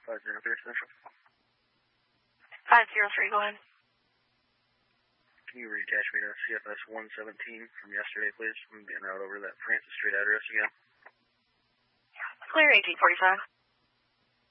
503 Central. 503, go ahead. Can you reattach me to CFS 117 from yesterday, please? I'm getting out over that Francis Street address again. Clear 1845.